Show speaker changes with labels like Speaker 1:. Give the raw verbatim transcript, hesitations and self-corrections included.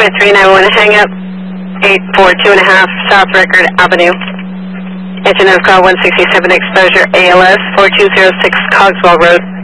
Speaker 1: point three nine one, hang up, eight four two and a half, South Record Avenue. Engine of call one sixty-seven, exposure A L S, four two zero six Cogswell Road.